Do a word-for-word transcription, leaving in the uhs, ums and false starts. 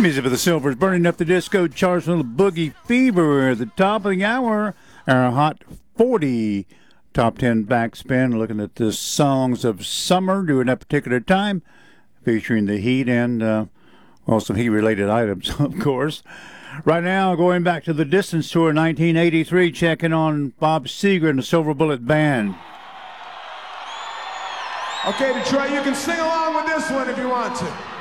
Music for the Silvers, burning up the disco charts with a boogie fever at the top of the hour. Our Hot forty top ten backspin, looking at the songs of summer during that particular time, featuring the heat and, uh, well, some heat-related items, of course. Right now, going back to the Distance Tour nineteen eighty-three, checking on Bob Seger and the Silver Bullet Band. Okay, Detroit, you can sing along with this one if you want to.